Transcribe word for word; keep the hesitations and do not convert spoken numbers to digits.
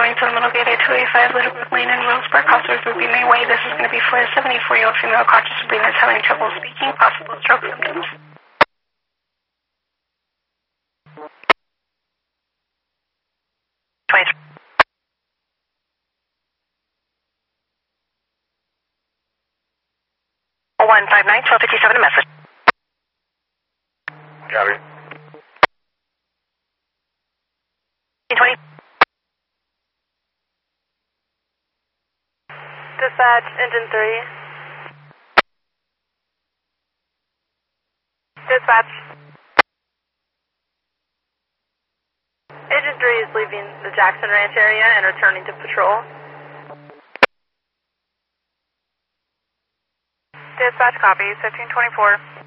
going to the middle gate at two eighty-five Little Brook Lane in Roseburg. Officers will be May Way. This is going to be for a seventy-four-year-old female conscious of breathing is having trouble speaking, possible stroke symptoms. one five nine, twelve fifty-seven, a message. Copy. twenty. Dispatch, engine three. Dispatch. Engine three is leaving the Jackson Ranch area and returning to patrol. Dispatch, copy, fifteen twenty-four.